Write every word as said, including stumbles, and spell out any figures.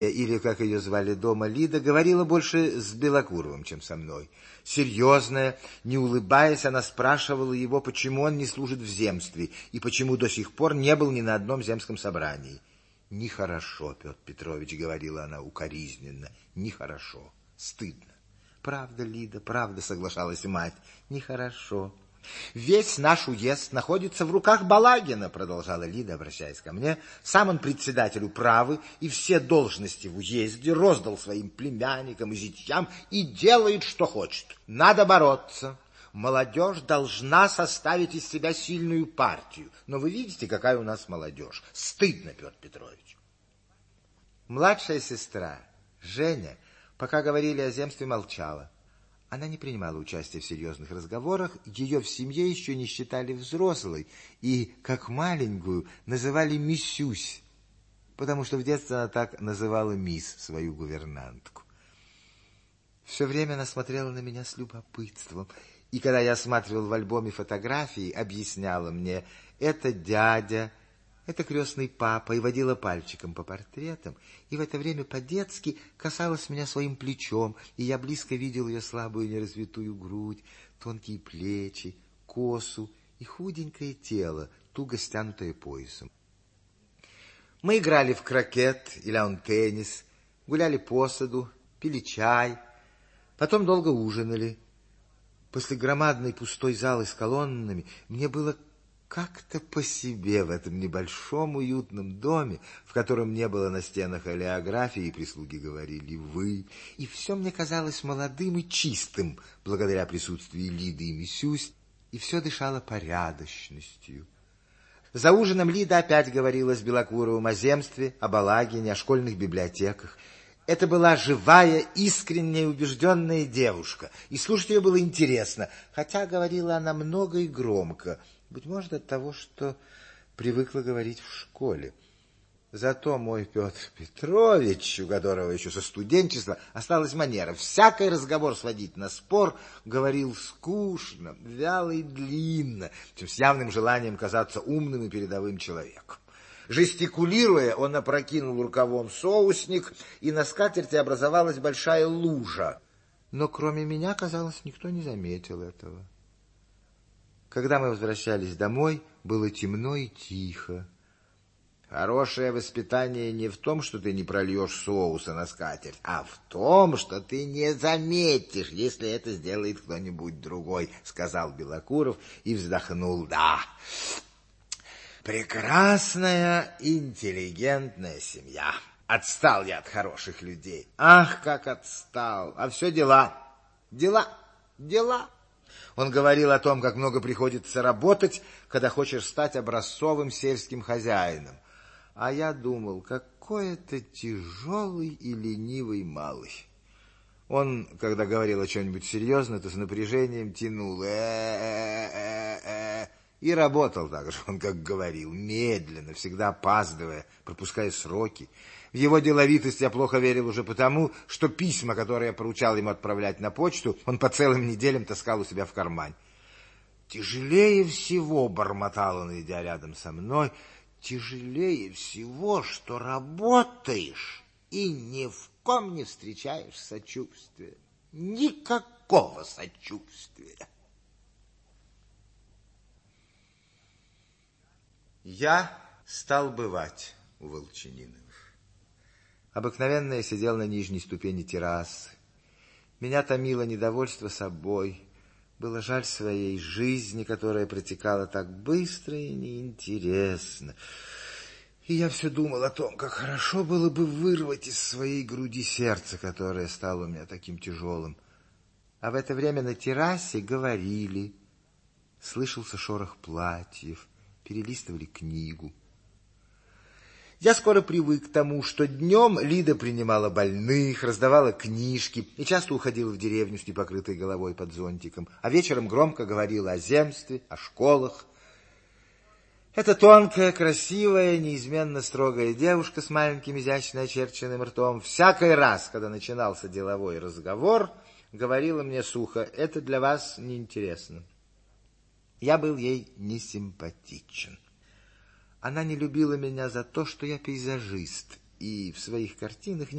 или, как ее звали дома, Лида, говорила больше с Белокуровым, чем со мной. Серьезная, не улыбаясь, она спрашивала его, почему он не служит в земстве и почему до сих пор не был ни на одном земском собрании. «Нехорошо, Петр Петрович», — говорила она укоризненно, — «нехорошо, стыдно». «Правда, Лида, правда», — соглашалась мать, — «нехорошо». «Весь наш уезд находится в руках Балагина», — продолжала Лида, обращаясь ко мне. «Сам он председатель управы и все должности в уезде роздал своим племянникам и зятьям и делает, что хочет. Надо бороться. Молодежь должна составить из себя сильную партию. Но вы видите, какая у нас молодежь. Стыдно, Петр Петрович». Младшая сестра, Женя, пока говорили о земстве, молчала. Она не принимала участия в серьезных разговорах, ее в семье еще не считали взрослой и, как маленькую, называли Мисюсь, потому что в детстве она так называла мисс, свою гувернантку. Все время она смотрела на меня с любопытством, и когда я осматривал в альбоме фотографии, объясняла мне: это дядя, это крестный папа, и водила пальчиком по портретам, и в это время по-детски касалась меня своим плечом, и я близко видел ее слабую неразвитую грудь, тонкие плечи, косу и худенькое тело, туго стянутое поясом. Мы играли в крокет или лаун-теннис, гуляли по саду, пили чай, потом долго ужинали. После громадной пустой залы с колоннами мне было как-то по себе в этом небольшом уютном доме, в котором не было на стенах олеографии, и прислуги говорили «вы», и все мне казалось молодым и чистым, благодаря присутствию Лиды и Мисюсь, и все дышало порядочностью. За ужином Лида опять говорила с Белокуровым о земстве, о Балагине, о школьных библиотеках. Это была живая, искренняя, убежденная девушка, и слушать ее было интересно, хотя говорила она много и громко, быть может, от того, что привыкла говорить в школе. Зато мой Петр Петрович, у которого еще со студенчества осталась манера всякий разговор сводить на спор, говорил скучно, вяло и длинно, чем с явным желанием казаться умным и передовым человеком. Жестикулируя, он опрокинул рукавом соусник, и на скатерти образовалась большая лужа. Но кроме меня, казалось, никто не заметил этого. Когда мы возвращались домой, было темно и тихо. Хорошее воспитание не в том, что ты не прольешь соуса на скатерть, а в том, что ты не заметишь, если это сделает кто-нибудь другой, — сказал Белокуров и вздохнул. Да, прекрасная, интеллигентная семья. Отстал я от хороших людей. Ах, как отстал! А все дела, дела, дела. Он говорил о том, как много приходится работать, когда хочешь стать образцовым сельским хозяином. А я думал, какой это тяжелый и ленивый малый. Он, когда говорил о чем-нибудь серьезном, то с напряжением тянул э-э-э-э и работал так же, он как говорил, медленно, всегда опаздывая, пропуская сроки. В его деловитость я плохо верил уже потому, что письма, которые я поручал ему отправлять на почту, он по целым неделям таскал у себя в кармане. «Тяжелее всего», — бормотал он, идя рядом со мной, — «тяжелее всего, что работаешь и ни в ком не встречаешь сочувствия. Никакого сочувствия». Я стал бывать у Волчаниновых. Обыкновенно я сидел на нижней ступени террасы. Меня томило недовольство собой. Было жаль своей жизни, которая протекала так быстро и неинтересно. И я все думал о том, как хорошо было бы вырвать из своей груди сердце, которое стало у меня таким тяжелым. А в это время на террасе говорили. Слышался шорох платьев, перелистывали книгу. Я скоро привык к тому, что днем Лида принимала больных, раздавала книжки и часто уходила в деревню с непокрытой головой под зонтиком, а вечером громко говорила о земстве, о школах. Эта тонкая, красивая, неизменно строгая девушка с маленьким изящно очерченным ртом всякий раз, когда начинался деловой разговор, говорила мне сухо: «Это для вас неинтересно». Я был ей несимпатичен. Она не любила меня за то, что я пейзажист, и в своих картинах